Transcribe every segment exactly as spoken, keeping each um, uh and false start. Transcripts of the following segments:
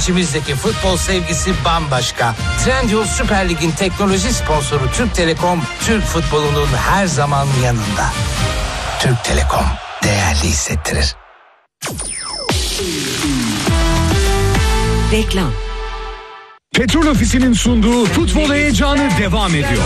İçimizdeki futbol sevgisi bambaşka. Trendyol Süper Lig'in teknoloji sponsoru Türk Telekom, Türk futbolunun her zaman yanında. Türk Telekom değerli hissettirir. Reklam. Petrol Ofisi'nin sunduğu futbol heyecanı devam ediyor.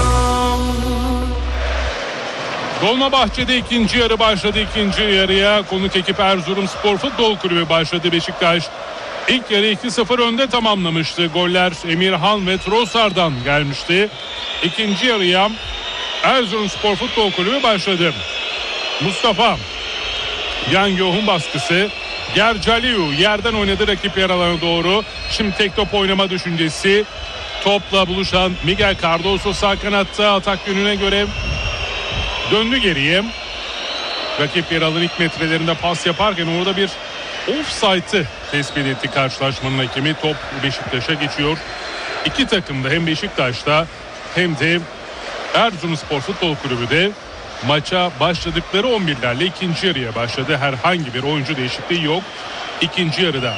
Dolmabahçe'de ikinci yarı başladı. İkinci yarıya konuk ekip Erzurumspor Futbol Kulübü başladı. Beşiktaş ilk yarı iki sıfır önde tamamlamıştı. Goller Emirhan ve Trossard'dan gelmişti. İkinci yarıya Erzurumspor Futbol Kulübü başladı. Mustafa Yan Yohun baskısı. Gercaliu yerden oynadı rakip yer alanına doğru. Şimdi tek top oynama düşüncesi. Topla buluşan Miguel Cardoso sağ kanatta atak yönüne göre döndü geriye. Rakip yer alan ilk metrelerinde pas yaparken orada bir offside'ı tespit etti karşılaşmanın hakemi. Top Beşiktaş'a geçiyor. İki takım da hem Beşiktaş'ta hem de Erzurumspor Futbol Kulübü de maça başladıkları on birlerle ikinci yarıya başladı. Herhangi bir oyuncu değişikliği yok ikinci yarıda.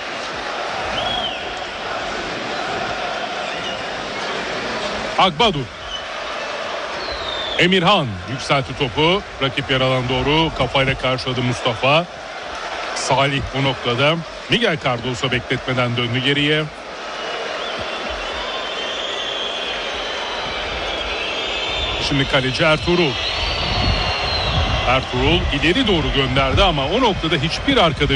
Agbadur. Emirhan yükseltti topu. Rakip yer alan doğru kafayla karşıladı Mustafa. Salih bu noktada. Miguel Cardoso bekletmeden döndü geriye. Şimdi kaleci Ertuğrul. Ertuğrul ileri doğru gönderdi ama o noktada hiçbir arkadaş